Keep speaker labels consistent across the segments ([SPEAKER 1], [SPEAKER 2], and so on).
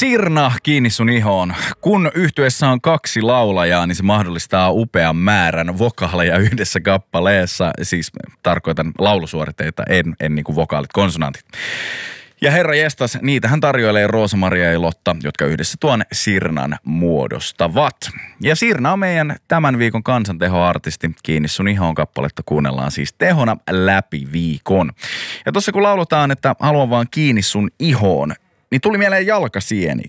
[SPEAKER 1] Sirna, kiinni sun ihoon. Kun yhtyeessä on 2 laulajaa, niin se mahdollistaa upean määrän vokaaleja yhdessä kappaleessa. Siis tarkoitan laulusuoriteita, en niin kuin vokaalit, konsonantit. Ja herra jestas, niitähän tarjoilee Roosa-Maria ja Lotta, jotka yhdessä tuon Sirnan muodostavat. Ja Sirna on meidän tämän viikon kansantehoartisti. Kiinni sun ihoon kappaletta kuunnellaan siis tehona läpi viikon. Ja tossa kun laulutaan, että haluan vaan kiinni sun ihoon, niin tuli mieleen jalkasieni.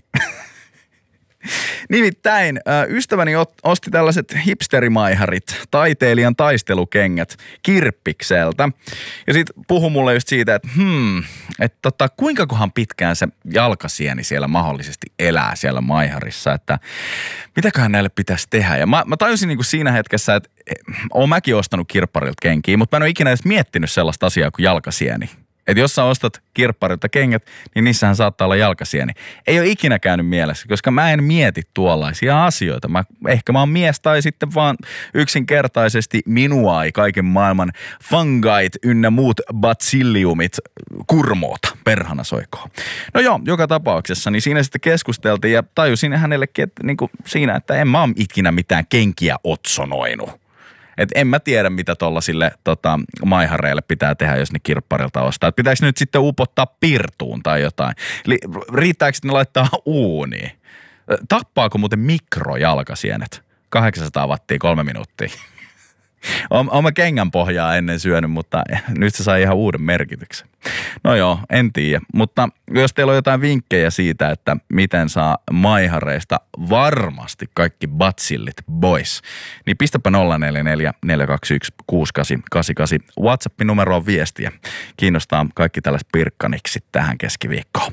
[SPEAKER 1] Nimittäin ystäväni osti tällaiset hipsterimaiharit, taiteilijan taistelukengät Kirppikseltä. Ja sit puhui mulle just siitä, että kuinkakohan pitkään se jalkasieni siellä mahdollisesti elää siellä maiharissa, että mitäköhän näille pitäisi tehdä. Ja mä tajusin niinku siinä hetkessä, että oon mäkin ostanut kirpparilta kenkiä, mutta mä en ole ikinä edes miettinyt sellaista asiaa kuin jalkasieni. Että jos sä ostat kirpparilta kengät, niin niissähän saattaa olla jalkasieni. Ei ole ikinä käynyt mielessä, koska mä en mieti tuollaisia asioita. Ehkä mä oon mies tai sitten vaan yksinkertaisesti minua ei kaiken maailman fungait ynnä muut batsilliumit kurmoota, perhana soikoo. No joo, joka tapauksessa, niin siinä sitten keskusteltiin ja tajusin hänellekin, että niin kuin siinä, että en mä oon ikinä mitään kenkiä otsonoinut. Et en mä tiedä, mitä tollasille maihareille pitää tehdä, jos ne kirpparilta ostaa. Et pitääkö nyt sitten upottaa pirtuun tai jotain? Eli riittääkö ne laittaa uuniin? Tappaako muuten mikrojalkasienet? 800 wattia 3 minuuttia. Oon mä kengän pohjaa ennen syönyt, mutta nyt se sai ihan uuden merkityksen. No joo, en tiedä. Mutta jos teillä on jotain vinkkejä siitä, että miten saa maihareista varmasti kaikki batsillit boys, niin pistäpä 044 421 6888. WhatsApp-numero on viestiä. Kiinnostaa kaikki tällaiset pirkkaniksit tähän keskiviikkoon.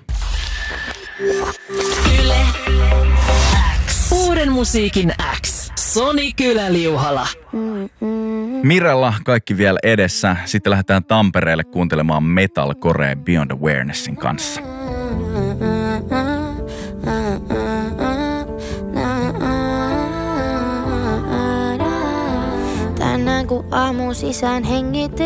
[SPEAKER 2] Yle X. Uuden musiikin X. Soni Kylä-Liuhala.
[SPEAKER 1] Mirella kaikki vielä edessä. Sitten lähdetään Tampereelle kuuntelemaan metalcore Beyond Awarenessin kanssa.
[SPEAKER 3] Tänään kun aamu sisään hengitin.